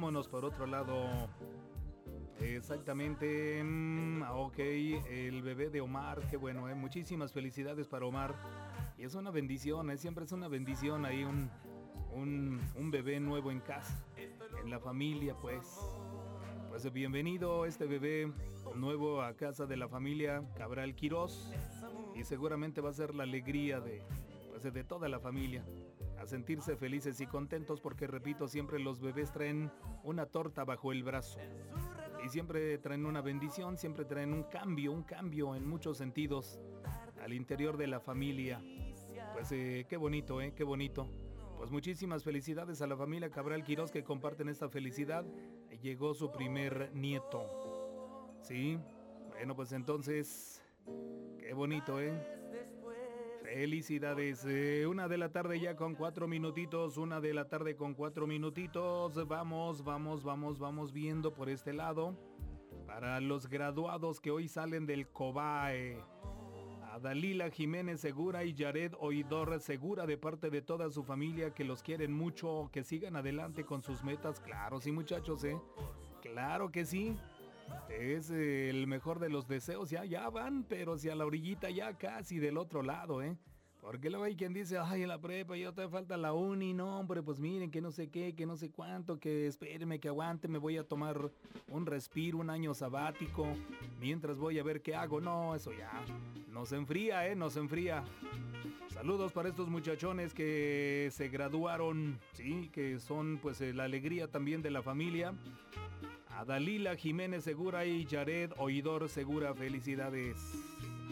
vámonos por otro lado. Exactamente. Ok, el bebé de Omar, qué bueno, muchísimas felicidades para Omar. Y es una bendición, siempre es una bendición ahí un bebé nuevo en casa, en la familia, pues. Pues bienvenido este bebé nuevo a casa de la familia Cabral Quirós. Y seguramente va a ser la alegría de toda la familia. A sentirse felices y contentos porque, repito, siempre los bebés traen una torta bajo el brazo. Y siempre traen una bendición, siempre traen un cambio en muchos sentidos al interior de la familia. Pues qué bonito, qué bonito. Pues muchísimas felicidades a la familia Cabral Quirós que comparten esta felicidad. Llegó su primer nieto. Sí, bueno, pues entonces, qué bonito, Felicidades. 1 de la tarde ya con 4 minutitos. 1 de la tarde con 4 minutitos. Vamos viendo por este lado. Para los graduados que hoy salen del COBAE. A Dalila Jiménez Segura y Yared Oidor Segura, de parte de toda su familia, que los quieren mucho, que sigan adelante con sus metas. Claro, sí, muchachos, claro que sí. Es el mejor de los deseos, ya van, pero si a la orillita ya casi del otro lado, Porque luego hay quien dice, ay, en la prepa ya te falta la uni, no, hombre, pues miren, que no sé qué, que no sé cuánto, que espérenme, que aguante, me voy a tomar un respiro, un año sabático, mientras voy a ver qué hago. No, eso ya nos enfría, nos enfría. Saludos para estos muchachones que se graduaron, sí, que son pues la alegría también de la familia. A Dalila Jiménez Segura y Yared Oidor Segura, felicidades.